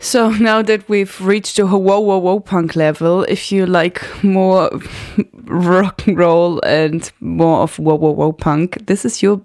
So now that we've reached a whoa whoa whoa punk level, if you like more rock and roll and more of whoa whoa whoa punk, this is your